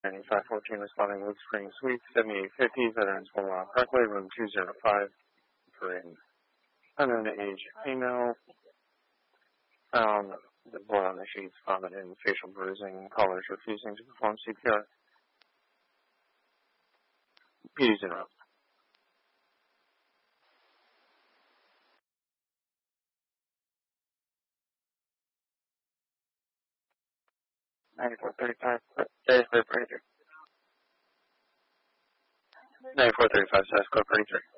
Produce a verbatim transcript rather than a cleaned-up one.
ninety-five fourteen responding with Spring Suite, seventy-eight fifty, Veterans Memorial Parkway, room two oh five, for an unknown age female. Found the blood on the sheets, vomit, and facial bruising. Callers refusing to perform C P R. Beauties in room. ninety-four thirty-five, status code thirty-three. ninety-four thirty-five, status code thirty-three.